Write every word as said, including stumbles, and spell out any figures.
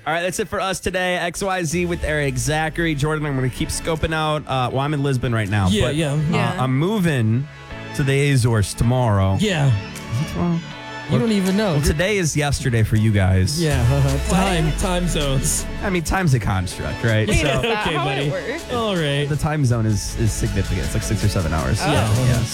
All right, that's it for us today. X Y Z with Eric Zachary. Jordan, I'm going to keep scoping out. Uh, well, I'm in Lisbon right now. Yeah, but, yeah. Uh, Yeah. I'm moving to the Azores tomorrow. Yeah. Is it tomorrow? You don't even know. Well, today is yesterday for you guys. Yeah, uh, time time zones. I mean, time's a construct, right? Wait, So is that okay, how buddy. it works? All right. the time zone is, is significant. It's like six or seven hours. Yeah. Yeah.